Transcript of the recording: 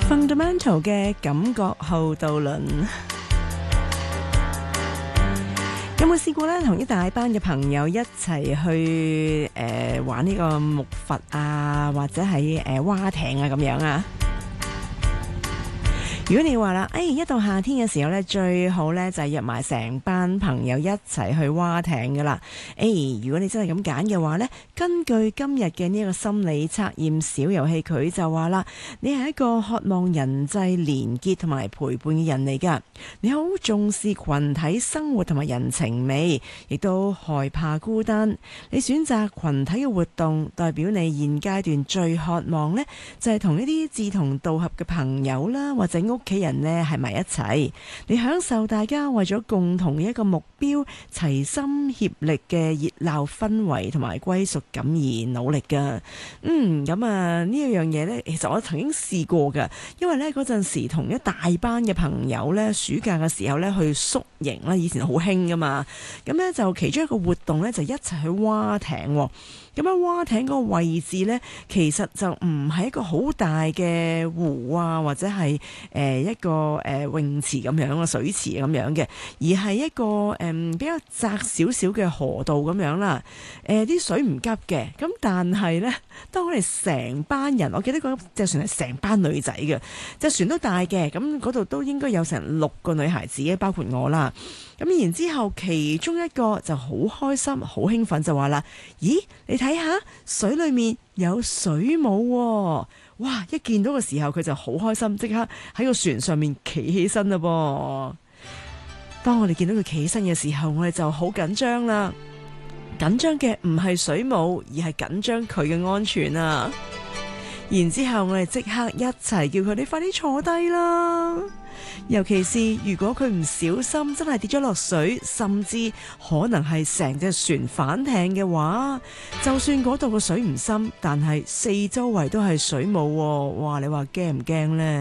Fundamental 嘅感覺號渡輪，有冇試過呢？同一大班嘅朋友一齊去玩呢個木筏啊，或者係蛙艇啊咁樣啊？如果你話啦，一到夏天嘅時候呢，最好呢就係約埋成班朋友一齊去蛙艇噶啦。如果你真係咁揀嘅話呢，根據今日嘅呢個心理測驗小遊戲，佢就話啦，你係一個渴望人際連結同埋陪伴嘅人嚟噶。你好重視群體生活同埋人情味，亦都害怕孤單。你選擇群體嘅活動，代表你現階段最渴望呢，就係同一啲志同道合嘅朋友啦，或者屋企人呢喺埋一齊。你享受大家為咗共同嘅一個目標齊心協力嘅熱鬧氛圍同埋歸屬感而努力噶。咁啊呢一樣嘢呢，其實我曾經試過噶，因為呢嗰陣時同一大班嘅朋友呢，暑假嘅時候呢去宿營啦，以前好興噶嘛。咁呢就其中一個活動呢，就一齊去蛙艇。咁樣蛙艇嗰個位置呢，其實就唔係一個好大嘅湖啊，或者係一個泳池咁樣啊，水池咁樣嘅，而係一個比較窄少少嘅河道咁樣啦。啲水唔急嘅，咁但係呢，當我哋成班人，我記得嗰隻船係成班女仔嘅，隻船都大嘅，咁嗰度都應該有成6個女孩子，包括我啦。咁然之後，其中一個就好開心、好興奮，就話啦：咦，你睇下水裏面有水母喎！哇！一見到嘅時候，佢就好開心，即刻喺個船上面企起身啦噃。當我哋見到佢企起身嘅時候，我哋就好緊張啦。緊張嘅唔係水母，而係緊張佢嘅安全啊！然之後，我哋即刻一齊叫佢哋快啲坐低啦。尤其是如果佢唔小心真係跌咗落水，甚至可能係成隻船反艇嘅話，就算嗰度個水唔深，但係四周圍都係水母喎。哇！你話驚唔驚呢？